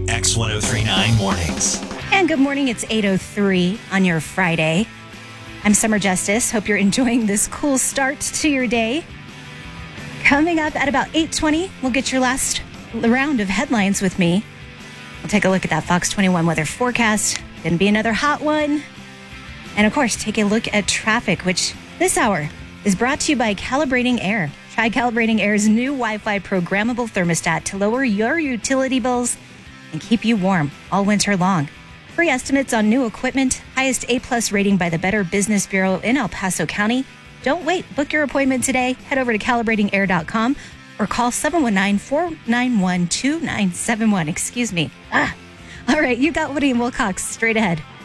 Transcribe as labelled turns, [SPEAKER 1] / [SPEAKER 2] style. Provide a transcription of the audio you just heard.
[SPEAKER 1] X1039 Mornings.
[SPEAKER 2] And good morning. It's 8:03 on your Friday. I'm Summer Justice. Hope you're enjoying this cool start to your day. Coming up at about 8:20, we'll get your last round of headlines with me. We'll take a look at that Fox 21 weather forecast. Gonna be another hot one. And of course, take a look at traffic, which this hour is brought to you by Calibrating Air. Try Calibrating Air's new Wi-Fi programmable thermostat to lower your utility bills and keep you warm all winter long. Free estimates on new equipment, highest A+ rating by the Better Business Bureau in El Paso County. Don't wait. Book your appointment today. Head over to calibratingair.com or call 719-491-2971. Excuse me. All right, you got Woody and Wilcox straight ahead.